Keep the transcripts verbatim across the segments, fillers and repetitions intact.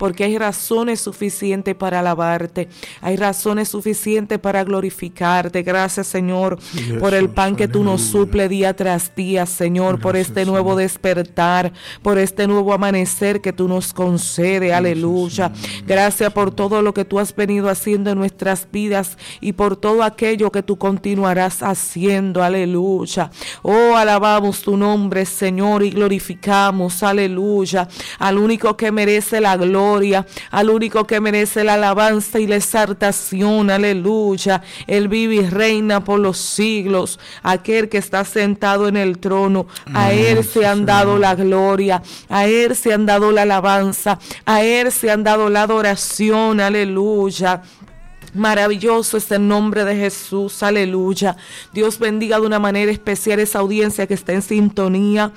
porque hay razones suficientes para alabarte, hay razones suficientes para glorificarte. Gracias, Señor, Jesús, por el pan que tú nos aleluya. suples día tras día, Señor, por Gracias, este nuevo Señor. despertar, por este nuevo amanecer que tú nos concedes. Aleluya. Gracias por todo lo que tú has venido haciendo en nuestras vidas y por todo aquello que tú continuarás haciendo. Aleluya. Oh, alabamos tu nombre, Señor, y glorificamos, aleluya, al único que merece la gloria, al único que merece la alabanza y la exaltación. Aleluya. Él vive y reina por los siglos, aquel que está sentado en el trono. A él se han dado la gloria, a él se han dado la alabanza, a él se han dado la adoración. Aleluya. Maravilloso es el nombre de Jesús, aleluya. Dios bendiga de una manera especial esa audiencia que está en sintonía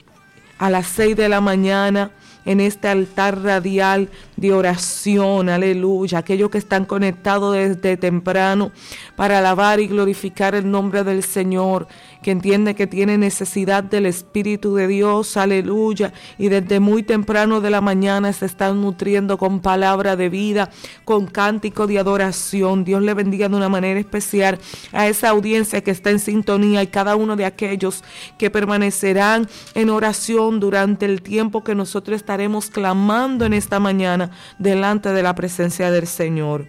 a las seis de la mañana en este altar radial de oración, aleluya. Aquellos que están conectados desde temprano para alabar y glorificar el nombre del Señor, que entiende que tiene necesidad del Espíritu de Dios, aleluya, y desde muy temprano de la mañana se están nutriendo con palabra de vida, con cántico de adoración. Dios le bendiga de una manera especial a esa audiencia que está en sintonía y cada uno de aquellos que permanecerán en oración durante el tiempo que nosotros estaremos clamando en esta mañana delante de la presencia del Señor.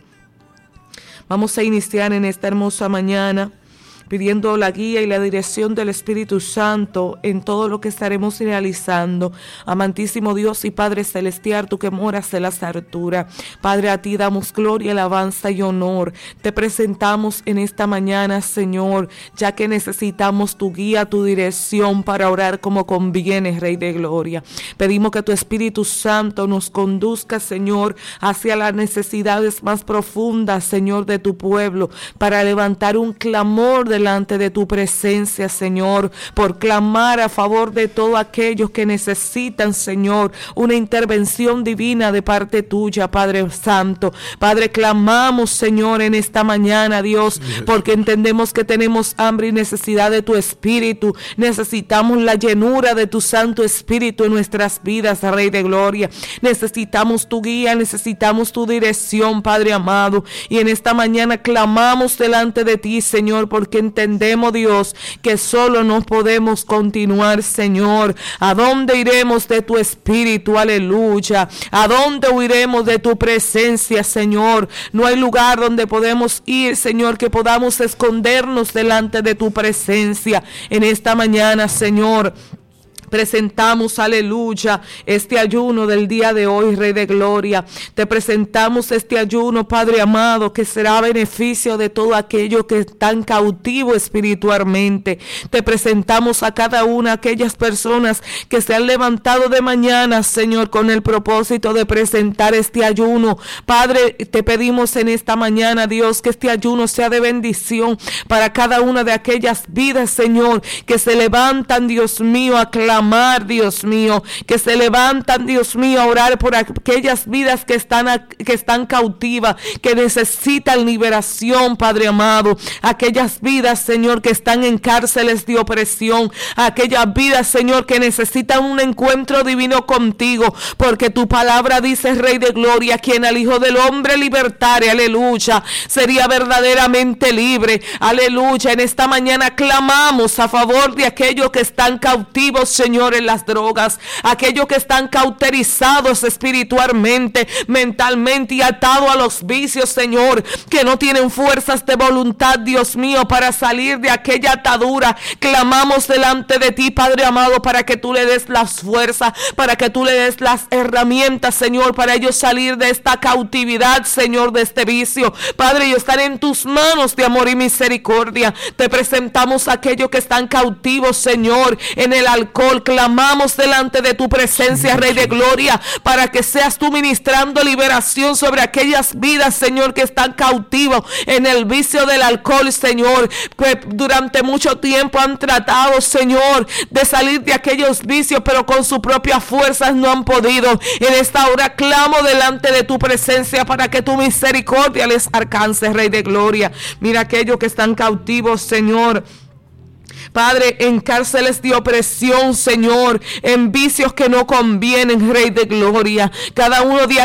Vamos a iniciar en esta hermosa mañana pidiendo la guía y la dirección del Espíritu Santo en todo lo que estaremos realizando. Amantísimo Dios y Padre Celestial, tú que moras en las alturas, Padre, a ti damos gloria, alabanza y honor. Te presentamos en esta mañana, Señor, ya que necesitamos tu guía, tu dirección para orar como conviene, Rey de Gloria. Pedimos que tu Espíritu Santo nos conduzca, Señor, hacia las necesidades más profundas, Señor, de tu pueblo, para levantar un clamor de delante de tu presencia, Señor, por clamar a favor de todos aquellos que necesitan, Señor, una intervención divina de parte tuya, Padre Santo. Padre, clamamos, Señor, en esta mañana, Dios, porque entendemos que tenemos hambre y necesidad de tu Espíritu. Necesitamos la llenura de tu Santo Espíritu en nuestras vidas, Rey de Gloria. Necesitamos tu guía, necesitamos tu dirección, Padre amado. Y en esta mañana clamamos delante de ti, Señor, porque entendemos, Dios, que solo no podemos continuar, Señor. ¿A dónde iremos de tu Espíritu? Aleluya. ¿A dónde huiremos de tu presencia, Señor? No hay lugar donde podemos ir, Señor, que podamos escondernos delante de tu presencia. En esta mañana, Señor, presentamos, aleluya, este ayuno del día de hoy, Rey de Gloria. Te presentamos este ayuno, Padre amado, que será a beneficio de todo aquello que están cautivos espiritualmente. Te presentamos a cada una de aquellas personas que se han levantado de mañana, Señor, con el propósito de presentar este ayuno. Padre, te pedimos en esta mañana, Dios, que este ayuno sea de bendición para cada una de aquellas vidas, Señor, que se levantan, Dios mío, a clamar. Amar, Dios mío, que se levantan, Dios mío, a orar por aquellas vidas que están, a, que están cautivas, que necesitan liberación, Padre amado. Aquellas vidas, Señor, que están en cárceles de opresión. Aquellas vidas, Señor, que necesitan un encuentro divino contigo, porque tu palabra dice, Rey de Gloria, quien al Hijo del Hombre libertare, aleluya, sería verdaderamente libre. Aleluya. En esta mañana clamamos a favor de aquellos que están cautivos, Señor, Señor, en las drogas, aquellos que están cauterizados espiritualmente, mentalmente y atados a los vicios, Señor, que no tienen fuerzas de voluntad, Dios mío, para salir de aquella atadura. Clamamos delante de ti, Padre amado, para que tú le des las fuerzas, para que tú le des las herramientas, Señor, para ellos salir de esta cautividad, Señor, de este vicio. Padre, ellos están en tus manos de amor y misericordia. Te presentamos a aquellos que están cautivos, Señor, en el alcohol. Clamamos delante de tu presencia, Rey de Gloria, para que seas tú ministrando liberación sobre aquellas vidas, Señor, que están cautivos en el vicio del alcohol, Señor, que durante mucho tiempo han tratado, Señor, de salir de aquellos vicios, pero con sus propias fuerzas no han podido. En esta hora clamo delante de tu presencia para que tu misericordia les alcance, Rey de Gloria. Mira aquellos que están cautivos, Señor, Padre, en cárceles de opresión, Señor, en vicios que no convienen, Rey de Gloria. Cada uno de